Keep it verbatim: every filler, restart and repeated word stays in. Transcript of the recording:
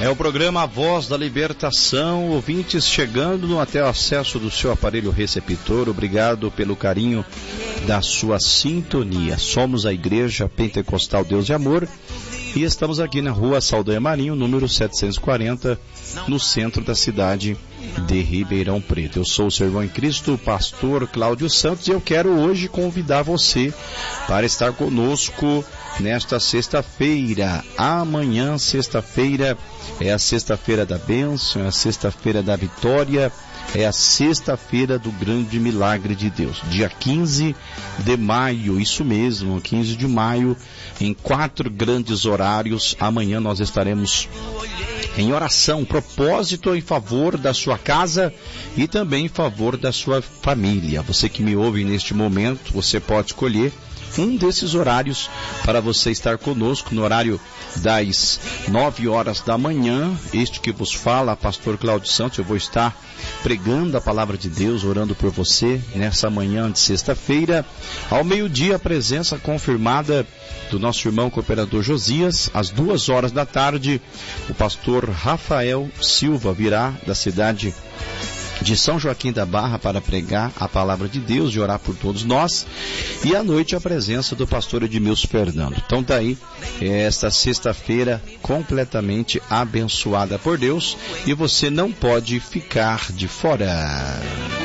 É o programa A Voz da Libertação, ouvintes chegando até o acesso do seu aparelho receptor. Obrigado pelo carinho da sua sintonia. Somos a Igreja Pentecostal Deus de Amor e estamos aqui na rua Saldanha Marinho, número setecentos e quarenta, no centro da cidade de Ribeirão Preto. Eu sou o seu irmão em Cristo, o pastor Cláudio Santos, e eu quero hoje convidar você para estar conosco nesta sexta-feira. Amanhã, sexta-feira, é a sexta-feira da bênção, é a sexta-feira da vitória, é a sexta-feira do grande milagre de Deus. Dia quinze de maio, isso mesmo, quinze de maio, em quatro grandes horários. Amanhã nós estaremos em oração, propósito em favor da sua casa e também em favor da sua família. Você que me ouve neste momento, você pode escolher um desses horários para você estar conosco, no horário das nove horas da manhã. Este que vos fala, pastor Cláudio Santos, eu vou estar pregando a palavra de Deus, orando por você nessa manhã de sexta-feira. Ao meio-dia, a presença confirmada do nosso irmão cooperador Josias. Às duas horas da tarde, o pastor Rafael Silva virá da cidade de São Joaquim da Barra para pregar a palavra de Deus e orar por todos nós. E à noite a presença do pastor Edmilson Fernando. Então daí, esta sexta-feira completamente abençoada por Deus, e você não pode ficar de fora.